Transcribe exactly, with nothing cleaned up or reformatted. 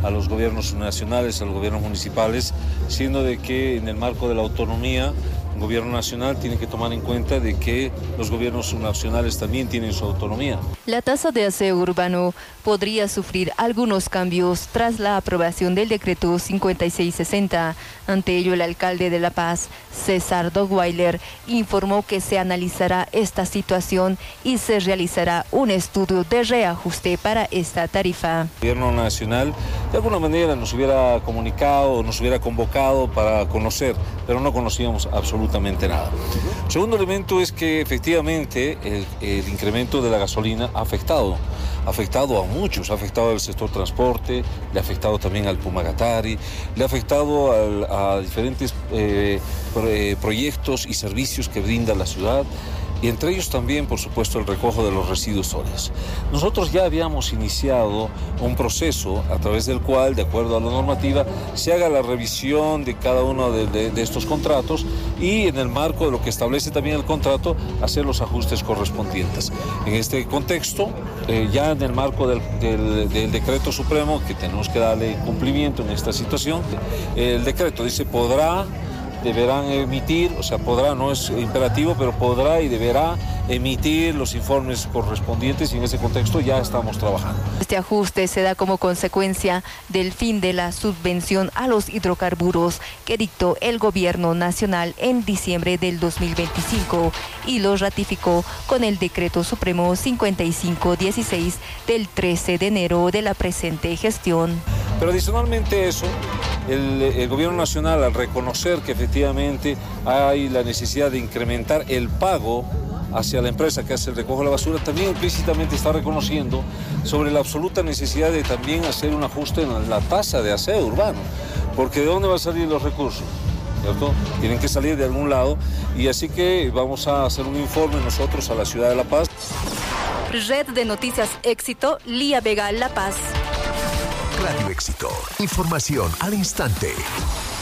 a los gobiernos nacionales, a los gobiernos municipales, siendo de que en el marco de la autonomía, el gobierno nacional tiene que tomar en cuenta de que los gobiernos nacionales también tienen su autonomía. La tasa de aseo urbano podría sufrir algunos cambios tras la aprobación del decreto cincuenta y seis sesenta. Ante ello, el alcalde de La Paz, César Dogweiler, informó que se analizará esta situación y se realizará un estudio de reajuste para esta tarifa. El gobierno nacional de alguna manera nos hubiera comunicado, nos hubiera convocado para conocer, pero no conocíamos absolutamente nada. El segundo elemento es que efectivamente el, el incremento de la gasolina ha afectado, ha afectado a muchos, ha afectado al sector transporte, le ha afectado también al Pumagatari, le ha afectado al, a diferentes eh, pro, eh, proyectos y servicios que brinda la ciudad, y entre ellos también, por supuesto, el recojo de los residuos sólidos. Nosotros ya habíamos iniciado un proceso a través del cual, de acuerdo a la normativa, se haga la revisión de cada uno de, de, de estos contratos y en el marco de lo que establece también el contrato, hacer los ajustes correspondientes. En este contexto, eh, ya en el marco del, del, del decreto supremo, que tenemos que darle cumplimiento en esta situación, el decreto dice podrá, deberán emitir, o sea, podrá, no es imperativo, pero podrá y deberá emitir los informes correspondientes y en ese contexto ya estamos trabajando. Este ajuste se da como consecuencia del fin de la subvención a los hidrocarburos que dictó el gobierno nacional en diciembre del dos mil veinticinco y lo ratificó con el decreto supremo cincuenta y cinco dieciséis del trece de enero de la presente gestión. Pero adicionalmente eso, el, el gobierno nacional, al reconocer que efectivamente hay la necesidad de incrementar el pago hacia la empresa que hace el recojo de la basura, también implícitamente está reconociendo sobre la absoluta necesidad de también hacer un ajuste en la tasa de aseo urbano, porque ¿de dónde van a salir los recursos? ¿Cierto? Tienen que salir de algún lado y así que vamos a hacer un informe nosotros a la ciudad de La Paz. Red de Noticias Éxito, Lía Vega, La Paz. Radio Éxito. Información al instante.